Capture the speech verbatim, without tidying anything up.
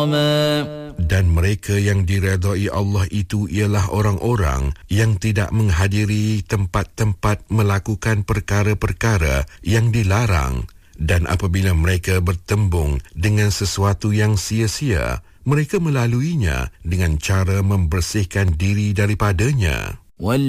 Dan mereka yang diredai Allah itu ialah orang-orang yang tidak menghadiri tempat-tempat melakukan perkara-perkara yang dilarang, dan apabila mereka bertembung dengan sesuatu yang sia-sia, mereka melaluinya dengan cara membersihkan diri daripadanya.